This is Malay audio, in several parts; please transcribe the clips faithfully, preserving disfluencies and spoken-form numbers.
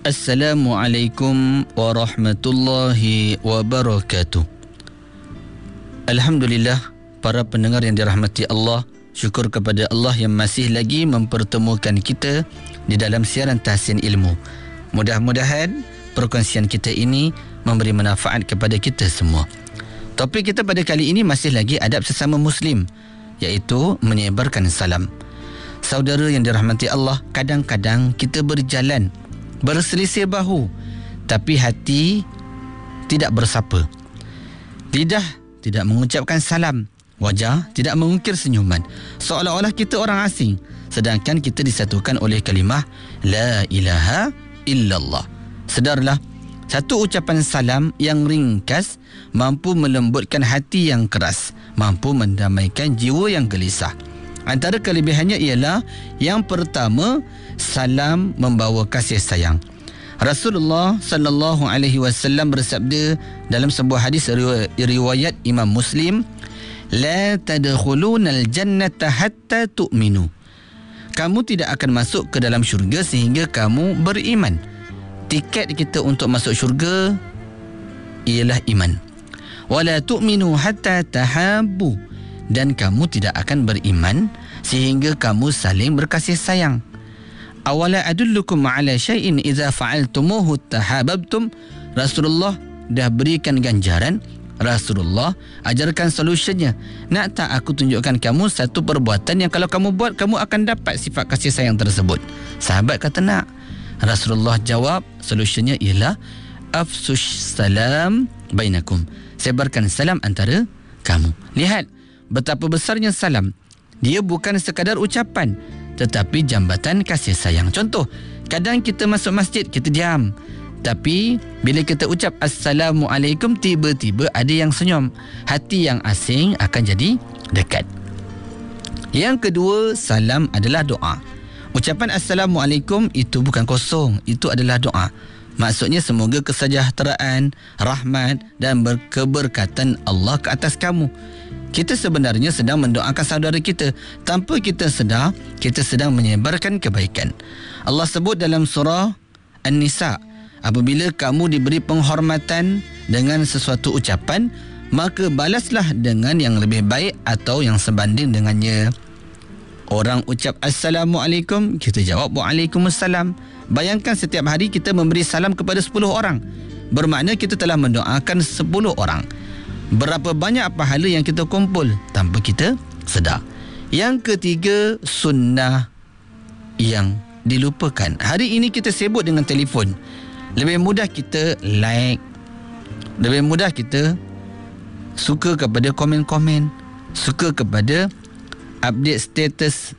Assalamualaikum warahmatullahi wabarakatuh. Alhamdulillah, para pendengar yang dirahmati Allah, syukur kepada Allah yang masih lagi mempertemukan kita di dalam siaran Tahsin Ilmu. Mudah-mudahan perkongsian kita ini memberi manfaat kepada kita semua. Topik kita pada kali ini masih lagi adab sesama Muslim, iaitu menyebarkan salam. Saudara yang dirahmati Allah, kadang-kadang kita berjalan berselisih bahu, tapi hati tidak bersapa. Lidah tidak mengucapkan salam, wajah tidak mengukir senyuman, seolah-olah kita orang asing, sedangkan kita disatukan oleh kalimah La ilaha illallah. Sedarlah, satu ucapan salam yang ringkas mampu melembutkan hati yang keras, mampu mendamaikan jiwa yang gelisah. Antara kelebihannya ialah yang pertama, salam membawa kasih sayang. Rasulullah sallallahu alaihi wasallam bersabda dalam sebuah hadis riwayat Imam Muslim, la tadkhulunal jannata hatta tu'minu. Kamu tidak akan masuk ke dalam syurga sehingga kamu beriman. Tiket kita untuk masuk syurga ialah iman. Wala tu'minu hatta tahabbu. Dan kamu tidak akan beriman sehingga kamu saling berkasih sayang. Awala adullukum ala syai'in idza fa'altumuhu tahabbtum. Rasulullah dah berikan ganjaran, Rasulullah ajarkan solusinya. Nak tak aku tunjukkan kamu satu perbuatan yang kalau kamu buat, kamu akan dapat sifat kasih sayang tersebut? Sahabat kata nak. Rasulullah jawab, solusinya ialah afsush salam bainakum. Sebarkan salam antara kamu. Lihat betapa besarnya salam. Dia bukan sekadar ucapan, tetapi jambatan kasih sayang. Contoh, kadang kita masuk masjid, kita diam. Tapi bila kita ucap Assalamualaikum, tiba-tiba ada yang senyum. Hati yang asing akan jadi dekat. Yang kedua, salam adalah doa. Ucapan Assalamualaikum itu bukan kosong, itu adalah doa. Maksudnya semoga kesejahteraan, rahmat dan keberkatan Allah ke atas kamu. Kita sebenarnya sedang mendoakan saudara kita. Tanpa kita sedar, kita sedang menyebarkan kebaikan. Allah sebut dalam surah An-Nisa, apabila kamu diberi penghormatan dengan sesuatu ucapan, maka balaslah dengan yang lebih baik atau yang sebanding dengannya. Orang ucap Assalamualaikum, kita jawab Waalaikumsalam. Bayangkan setiap hari kita memberi salam kepada sepuluh orang. Bermakna kita telah mendoakan sepuluh orang. Berapa banyak pahala yang kita kumpul tanpa kita sedar. Yang ketiga, sunnah yang dilupakan. Hari ini kita sibuk dengan telefon. Lebih mudah kita like, lebih mudah kita suka kepada komen-komen, suka kepada update status.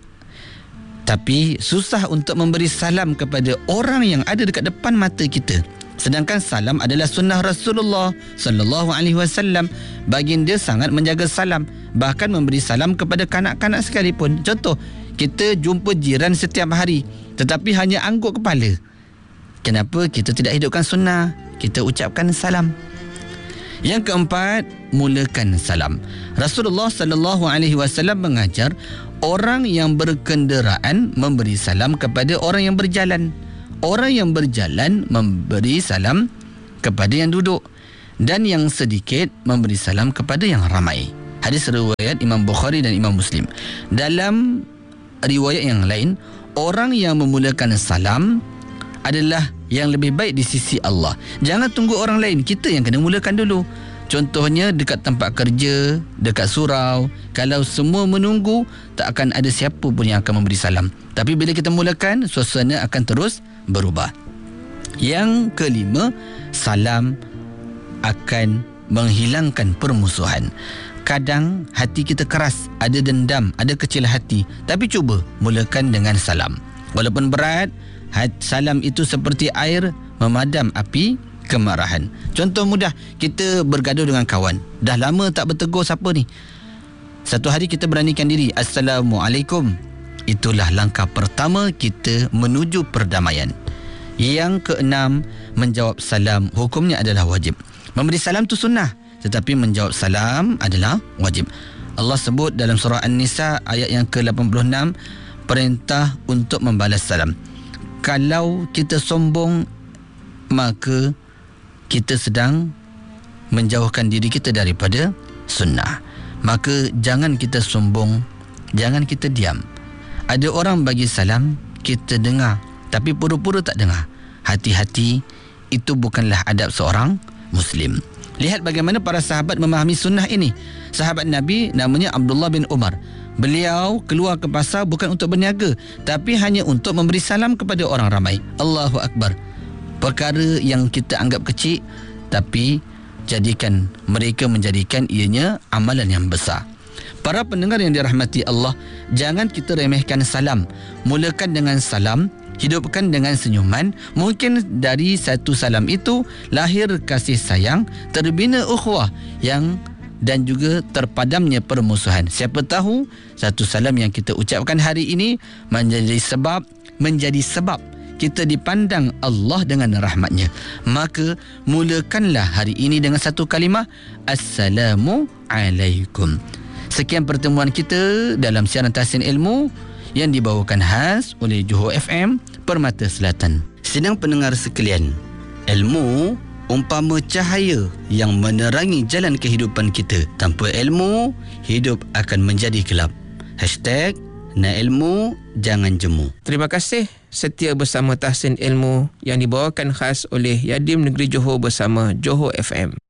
Tapi susah untuk memberi salam kepada orang yang ada dekat depan mata kita. Sedangkan salam adalah sunnah Rasulullah sallallahu alaihi wasallam. Baginda sangat menjaga salam, bahkan memberi salam kepada kanak-kanak sekalipun. Contoh, kita jumpa jiran setiap hari tetapi hanya angguk kepala. Kenapa kita tidak hidupkan sunnah? Kita ucapkan salam. Yang keempat, mulakan salam. Rasulullah sallallahu alaihi wasallam mengajar orang yang berkenderaan memberi salam kepada orang yang berjalan. Orang yang berjalan memberi salam kepada yang duduk, dan yang sedikit memberi salam kepada yang ramai. Hadis riwayat Imam Bukhari dan Imam Muslim. Dalam riwayat yang lain, orang yang memulakan salam adalah yang lebih baik di sisi Allah. Jangan tunggu orang lain, kita yang kena mulakan dulu. Contohnya dekat tempat kerja, dekat surau, kalau semua menunggu, tak akan ada siapa pun yang akan memberi salam. Tapi bila kita mulakan, suasana akan terus berubah. Yang kelima, salam akan menghilangkan permusuhan. Kadang hati kita keras, ada dendam, ada kecil hati, tapi cuba mulakan dengan salam. Walaupun berat, salam itu seperti air memadam api kemarahan. Contoh mudah, kita bergaduh dengan kawan, dah lama tak bertegur siapa ni. Satu hari kita beranikan diri, Assalamualaikum. Itulah langkah pertama kita menuju perdamaian. Yang keenam, menjawab salam hukumnya adalah wajib. Memberi salam tu sunnah, tetapi menjawab salam adalah wajib. Allah sebut dalam surah An-Nisa ayat yang ke lapan puluh enam, perintah untuk membalas salam. Kalau kita sombong maka kita sedang menjauhkan diri kita daripada sunnah. Maka jangan kita sombong, jangan kita diam. Ada orang bagi salam, kita dengar tapi pura-pura tak dengar. Hati-hati, itu bukanlah adab seorang Muslim. Lihat bagaimana para sahabat memahami sunnah ini. Sahabat Nabi namanya Abdullah bin Umar. Beliau keluar ke pasar bukan untuk berniaga, tapi hanya untuk memberi salam kepada orang ramai. Allahu Akbar. Perkara yang kita anggap kecil, tapi jadikan mereka menjadikan ianya amalan yang besar. Para pendengar yang dirahmati Allah, jangan kita remehkan salam. Mulakan dengan salam, hidupkan dengan senyuman. Mungkin dari satu salam itu lahir kasih sayang, terbina ukhuwah yang dan juga terpadamnya permusuhan. Siapa tahu satu salam yang kita ucapkan hari ini menjadi sebab menjadi sebab kita dipandang Allah dengan rahmatnya. Maka mulakanlah hari ini dengan satu kalimah, Assalamu alaikum. Sekian pertemuan kita dalam siaran Tahsin Ilmu yang dibawakan khas oleh Johor F M Permata Selatan. Sidang pendengar sekalian, ilmu umpama cahaya yang menerangi jalan kehidupan kita. Tanpa ilmu, hidup akan menjadi gelap. Hashtag nak ilmu, jangan jemu. Terima kasih setia bersama Tahsin Ilmu yang dibawakan khas oleh Yadim Negeri Johor bersama Johor F M.